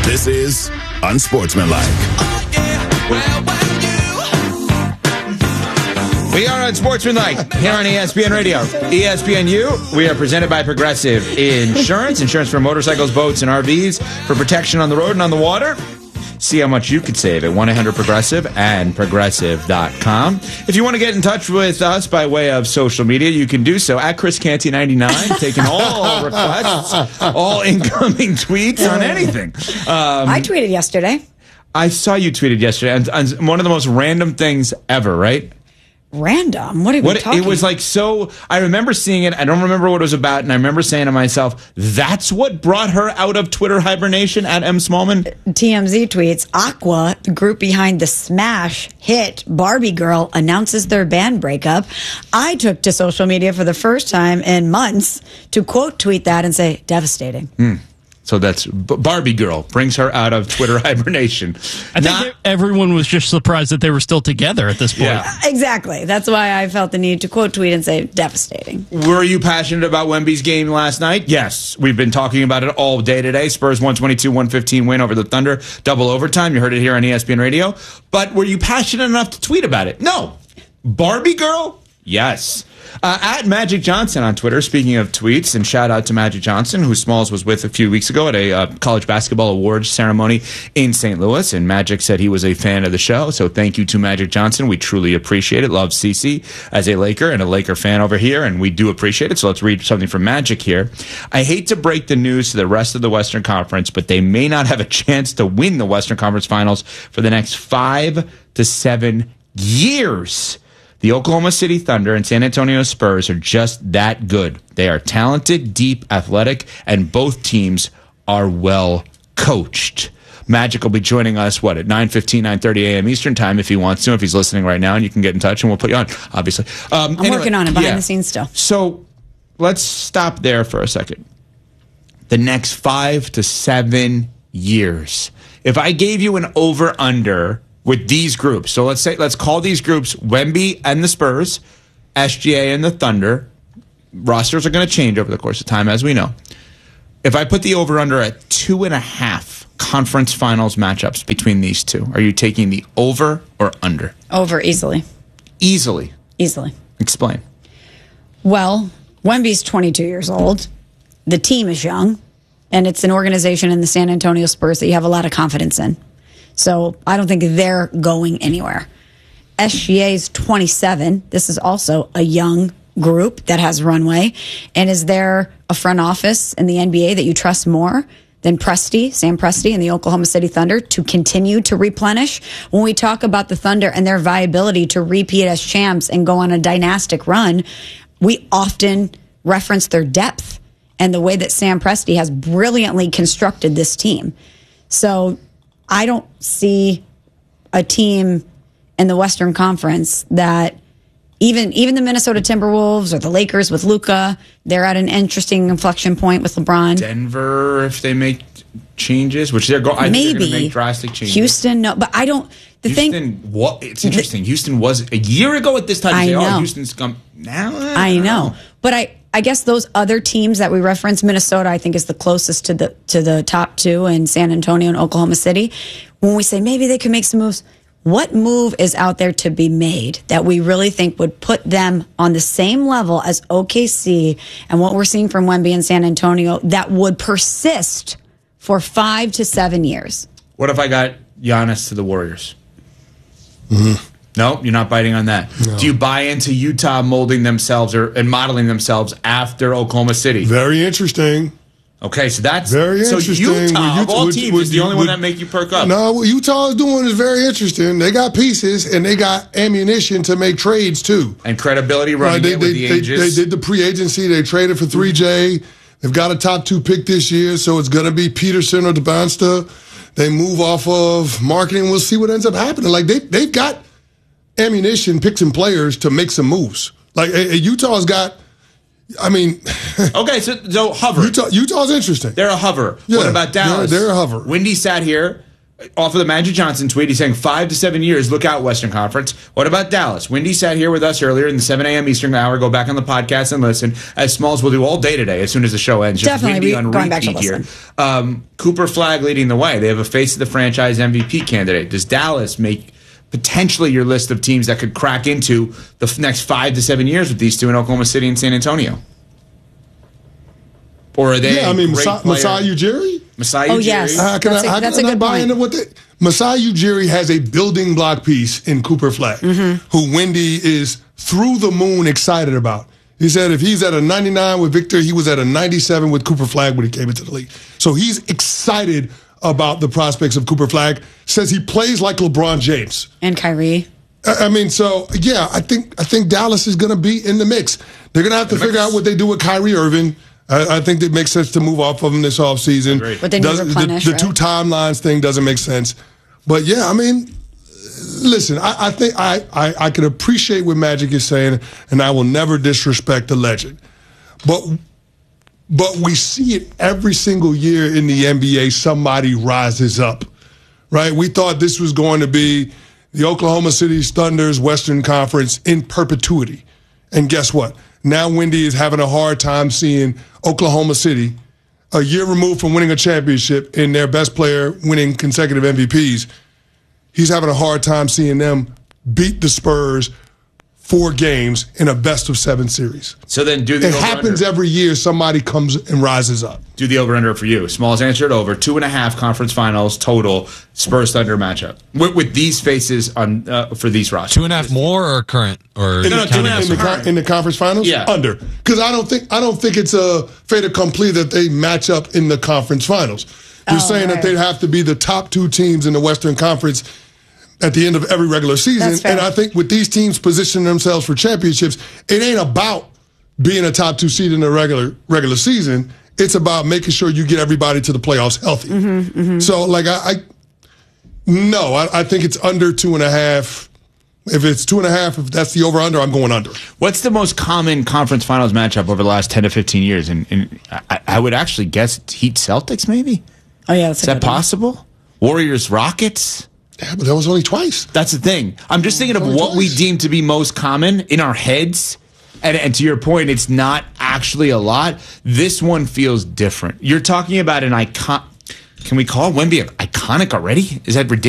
This is Unsportsmanlike. We are Unsportsmanlike here on ESPN Radio. ESPNU, we are presented by Progressive Insurance. Insurance for motorcycles, boats, and RVs for protection on the road and on the water. See how much you could save at 1-800-PROGRESSIVE and Progressive.com. If you want to get in touch with us by way of social media, you can do so at ChrisCanty99, taking all requests, all incoming tweets on anything. I tweeted yesterday. I saw you tweeted yesterday on one of the most random things ever, right? Random? What are we talking It was like so. I remember seeing it. I don't remember what it was about, and I remember saying to myself, "That's what brought her out of Twitter hibernation." At M. Smallman, TMZ tweets: Aqua, the group behind the smash hit Barbie Girl, announces their band breakup. I took to social media for the first time in months to quote tweet that and say, "Devastating." So that's Barbie Girl brings her out of Twitter hibernation. I think everyone was just surprised that they were still together at this point. Yeah. Exactly. That's why I felt the need to quote tweet and say, "Devastating." Were you passionate about Wemby's game last night? Yes. We've been talking about it all day today. Spurs 122-115 win over the Thunder. Double overtime. You heard it here on ESPN Radio. But were you passionate enough to tweet about it? No. Barbie Girl? Yes. At Magic Johnson on Twitter, speaking of tweets, and shout out to Magic Johnson, who Smalls was with a few weeks ago at a college basketball awards ceremony in St. Louis, and Magic said he was a fan of the show, so thank you to Magic Johnson. We truly appreciate it. Love CC as a Laker and a Laker fan over here, and we do appreciate it, so let's read something from Magic here. I hate to break the news to the rest of the Western Conference, but they may not have a chance to win the Western Conference Finals for the next 5 to 7 years. The Oklahoma City Thunder and San Antonio Spurs are just that good. They are talented, deep, athletic, and both teams are well coached. Magic will be joining us, at 9:15, 9:30 a.m. Eastern time if he wants to, if he's listening right now, and you can get in touch and we'll put you on, obviously. I'm working on it behind the scenes still. So let's stop there for a second. The next 5 to 7 years. If I gave you an over-under with these groups. So let's call these groups Wemby and the Spurs, SGA and the Thunder. Rosters are going to change over the course of time, as we know. If I put the over-under at 2.5 conference finals matchups between these two, are you taking the over or under? Over, easily. Easily? Easily. Explain. Well, Wemby's 22 years old. The team is young. And it's an organization in the San Antonio Spurs that you have a lot of confidence in. So I don't think they're going anywhere. SGA's 27. This is also a young group that has runway. And is there a front office in the NBA that you trust more than Sam Presti and the Oklahoma City Thunder to continue to replenish? When we talk about the Thunder and their viability to repeat as champs and go on a dynastic run, we often reference their depth and the way that Sam Presti has brilliantly constructed this team. So I don't see a team in the Western Conference that even the Minnesota Timberwolves or the Lakers with Luka, they're at an interesting inflection point with LeBron. Denver, if they make changes, which I think they're going to make drastic changes. Houston, no, but I don't. It's interesting. Houston was a year ago at this time. I know. Houston's come now. I know, but I guess those other teams that we reference, Minnesota, I think is the closest to the top two, and San Antonio and Oklahoma City. When we say maybe they could make some moves, what move is out there to be made that we really think would put them on the same level as OKC and what we're seeing from Wemby and San Antonio that would persist for 5 to 7 years? What if I got Giannis to the Warriors? Mm-hmm. No, you're not biting on that. No. Do you buy into Utah molding themselves and modeling themselves after Oklahoma City? Very interesting. Okay, so that's very interesting. So Utah, of all teams, is the only one that make you perk up. No, what Utah is doing is very interesting. They got pieces and they got ammunition to make trades too, and credibility running with the ages. They did the pre-agency. They traded for 3J. They've got a top 2 pick this year, so it's going to be Peterson or DeBonsta. They move off of marketing. We'll see what ends up happening. Like they've got ammunition, picks, and players to make some moves. Like Utah's got. I mean, okay, so hover. Utah's interesting. They're a hover. Yeah, what about Dallas? They're a hover. Wendy sat here Off of the Magic Johnson tweet, he's saying 5 to 7 years. Look out, Western Conference. What about Dallas? Wendy sat here with us earlier in the 7 a.m. Eastern hour. Go back on the podcast and listen, as Smalls will do all day today as soon as the show ends. Just Definitely Wendy on going back to repeat here. listen. Cooper Flagg leading the way. They have a face of the franchise MVP candidate. Does Dallas make potentially your list of teams that could crack into the next 5 to 7 years with these two in Oklahoma City and San Antonio? Or are they? Yeah, I mean, Masai Ujiri? Masai Oh, Ujiri? yes. That's a good point. Masai Ujiri has a building block piece in Cooper Flagg, who Wendy is through the moon excited about. He said if he's at a 99 with Victor, he was at a 97 with Cooper Flagg when he came into the league. So he's excited about the prospects of Cooper Flagg. Says he plays like LeBron James. And Kyrie. I mean, so yeah, I think Dallas is going to be in the mix. They're going to have to figure out what they do with Kyrie Irving. I think it makes sense to move off of him this offseason. But they need to replenish, the right? two timelines thing doesn't make sense. But yeah, I mean, listen, I think I can appreciate what Magic is saying, and I will never disrespect the legend. But we see it every single year in the NBA. Somebody rises up, right? We thought this was going to be the Oklahoma City Thunder's Western Conference in perpetuity. And guess what? Now Wendy is having a hard time seeing Oklahoma City, a year removed from winning a championship and their best player winning consecutive MVPs. He's having a hard time seeing them beat the Spurs 4 games in a best-of-7 series. So then do the It over-under. happens every year. Somebody comes and rises up. Do the over-under for you. Smalls answered over. 2.5 conference finals total Spurs-Thunder matchup. With these faces on for these rosters. 2.5 more or current? Or No, 2.5 in the conference finals? Yeah. Under. Because I don't think it's a fait accompli that they match up in the conference finals. You're saying that they'd have to be the top 2 teams in the Western Conference at the end of every regular season. That's fair. And I think with these teams positioning themselves for championships, it ain't about being a top 2 seed in the regular season. It's about making sure you get everybody to the playoffs healthy. So, like, I think it's under 2.5. If it's 2.5, if that's the over-under, I'm going under. What's the most common conference finals matchup over the last 10 to 15 years? And I would actually guess it's Heat-Celtics, maybe? Oh, yeah. That's Is that possible? Warriors-Rockets? Yeah, but that was only twice. That's the thing. I'm just thinking of what we deem to be most common in our heads. And to your point, it's not actually a lot. This one feels different. You're talking about an icon. Can we call Wemby iconic already? Is that ridiculous?